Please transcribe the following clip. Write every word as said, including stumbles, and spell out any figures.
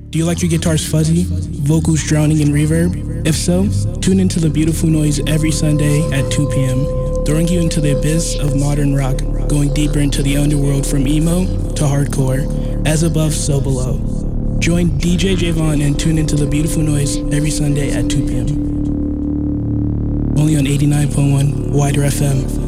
Do you like your guitars fuzzy, vocals drowning in reverb? If so, tune into The Beautiful Noise every Sunday at two p.m., throwing you into the abyss of modern rock, going deeper into the underworld from emo to hardcore, as above, so below. Join D J Javon and tune into The Beautiful Noise every Sunday at two p.m. Only on eighty-nine point one Wider F M.